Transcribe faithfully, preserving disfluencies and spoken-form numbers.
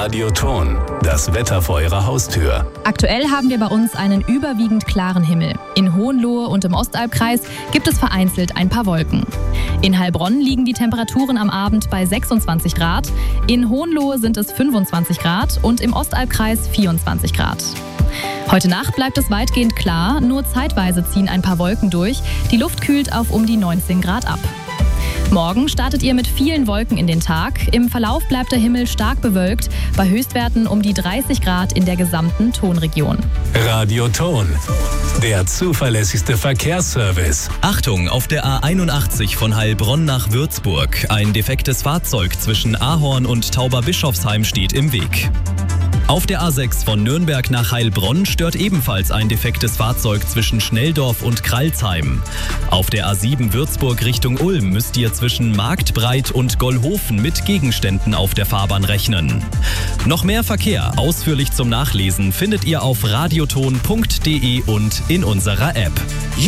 Radioton, das Wetter vor Ihrer Haustür. Aktuell haben wir bei uns einen überwiegend klaren Himmel. In Hohenlohe und im Ostalbkreis gibt es vereinzelt ein paar Wolken. In Heilbronn liegen die Temperaturen am Abend bei sechsundzwanzig Grad, in Hohenlohe sind es fünfundzwanzig Grad und im Ostalbkreis vierundzwanzig Grad. Heute Nacht bleibt es weitgehend klar, nur zeitweise ziehen ein paar Wolken durch. Die Luft kühlt auf um die neunzehn Grad ab. Morgen startet ihr mit vielen Wolken in den Tag. Im Verlauf bleibt der Himmel stark bewölkt, bei Höchstwerten um die dreißig Grad in der gesamten Tonregion. Radioton, der zuverlässigste Verkehrsservice. Achtung, auf der A einundachtzig von Heilbronn nach Würzburg. Ein defektes Fahrzeug zwischen Ahorn und Tauberbischofsheim steht im Weg. Auf der A sechs von Nürnberg nach Heilbronn stört ebenfalls ein defektes Fahrzeug zwischen Schnelldorf und Kralsheim. Auf der A sieben Würzburg Richtung Ulm müsst ihr zwischen Marktbreit und Gollhofen mit Gegenständen auf der Fahrbahn rechnen. Noch mehr Verkehr ausführlich zum Nachlesen findet ihr auf radioton punkt de und in unserer App.